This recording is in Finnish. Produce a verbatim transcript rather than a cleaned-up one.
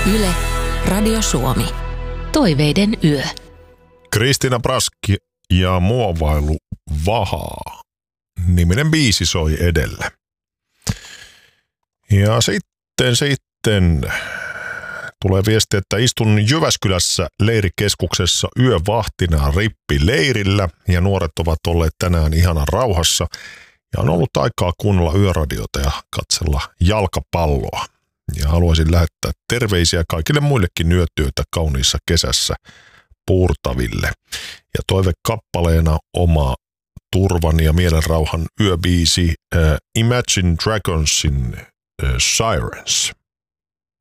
Yle, Radio Suomi. Toiveiden yö. Kristiina Praski ja Muovailu Vahaa -niminen biisi soi edellä. Ja sitten, sitten tulee viesti, että istun Jyväskylässä leirikeskuksessa yövahtina rippileirillä ja nuoret ovat olleet tänään ihanan rauhassa ja on ollut aikaa kuunnella yöradiota ja katsella jalkapalloa. Ja haluaisin lähettää terveisiä kaikille muillekin yötyötä kauniissa kesässä puurtaville. Ja toivekappaleena oma turvan ja mielenrauhan yöbiisi uh, Imagine Dragonsin uh, Sirens.